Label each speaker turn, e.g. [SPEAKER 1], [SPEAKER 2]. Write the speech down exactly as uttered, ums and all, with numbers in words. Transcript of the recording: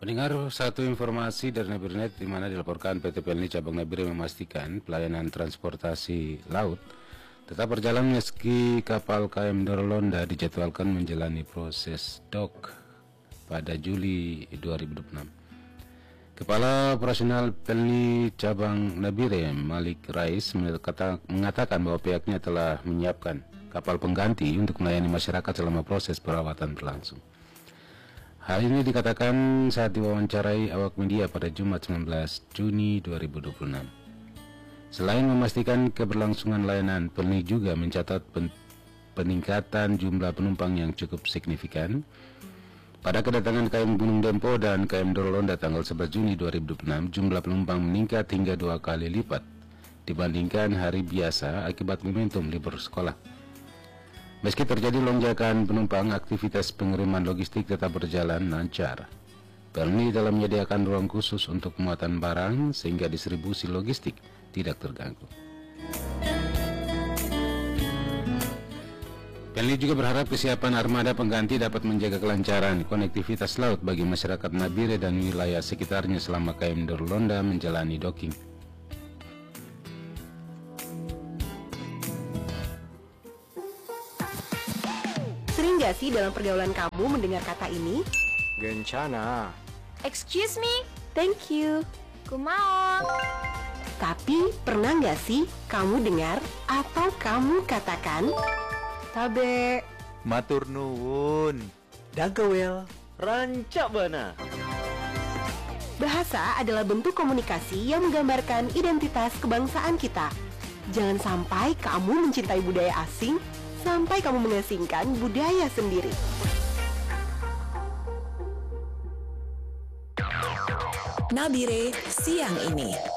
[SPEAKER 1] Pendengar, satu informasi dari Nabirnet di mana dilaporkan P T Pelni Cabang Nabire memastikan pelayanan transportasi laut tetap berjalan meski kapal K M Dorolonda dijadwalkan menjalani proses dock pada Juli dua ribu dua puluh enam. Kepala Operasional Pelni Cabang Nabire Malik Rais mengatakan bahwa pihaknya telah menyiapkan kapal pengganti untuk melayani masyarakat selama proses perawatan berlangsung. Hal ini dikatakan saat diwawancarai awak media pada Jumat sembilan belas Juni dua ribu dua puluh enam. Selain memastikan keberlangsungan layanan, Pelni juga mencatat pen peningkatan jumlah penumpang yang cukup signifikan. Pada kedatangan K M Gunung Dempo dan K M Dorolonda tanggal sebelas Juni dua ribu dua puluh enam, jumlah penumpang meningkat hingga dua kali lipat dibandingkan hari biasa akibat momentum libur sekolah. Meski terjadi lonjakan penumpang, aktivitas pengiriman logistik tetap berjalan lancar. Pelni telah menyediakan ruang khusus untuk muatan barang sehingga distribusi logistik tidak terganggu. Pelni juga berharap kesiapan armada pengganti dapat menjaga kelancaran konektivitas laut bagi masyarakat Nabire dan wilayah sekitarnya selama K M Dorolonda menjalani docking.
[SPEAKER 2] Sering gak sih dalam pergaulan kamu mendengar kata ini?
[SPEAKER 3] Gencana.
[SPEAKER 4] Excuse me.
[SPEAKER 2] Thank you.
[SPEAKER 4] Kumaon.
[SPEAKER 2] Tapi pernah gak sih kamu dengar atau kamu katakan
[SPEAKER 3] Tabe. Matur nuwun. Dagawel. Rancak bana.
[SPEAKER 2] Bahasa adalah bentuk komunikasi yang menggambarkan identitas kebangsaan kita. Jangan sampai kamu mencintai budaya asing sampai kamu mengasingkan budaya sendiri.
[SPEAKER 5] Nabire siang ini.